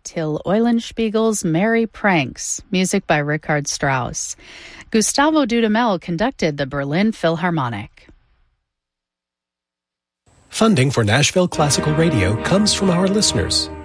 Till Eulenspiegel's Merry Pranks, music by Richard Strauss. Gustavo Dudamel conducted the Berlin Philharmonic. Funding for Nashville Classical Radio comes from our listeners